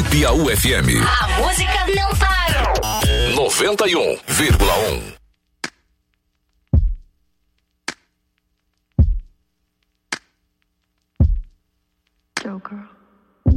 Piauí FM. A música não para. 91,1. Joe girl.